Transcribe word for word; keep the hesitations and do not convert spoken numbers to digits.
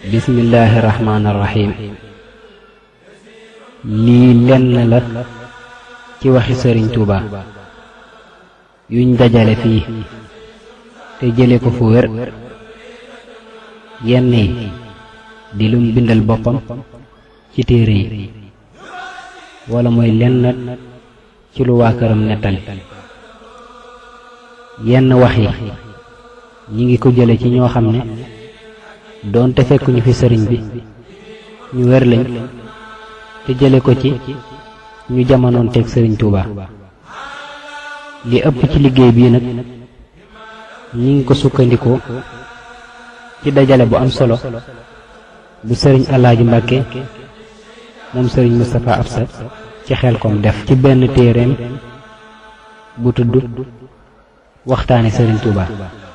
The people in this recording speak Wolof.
bismillaahi rahmaani rahiim lii lenn la ci waxi sëriñ Tuuba yuñ dajale fii te jële ko fu wér yenn yi di lum bindal boppam ci téere yi wala mooy lenn ci lu waa këram nettali yenn wax yi ñi ngi ko jële ci ñoo xam ne doonte fekkuñu fi sëriñ bi ñu wér lañ te jële ko ci ñu jamonoon teeg sëriñ Tuuba li ëpp ci liggéey bii nag ñi ngi ko sukkandikoo ci dajale bu am solo bu sëriñ Alaaji Mbàkke moom sëriñ Moustapha Absa ci Xelkom def ci benn téereem bu tudd waxtaane sëriñ Tuuba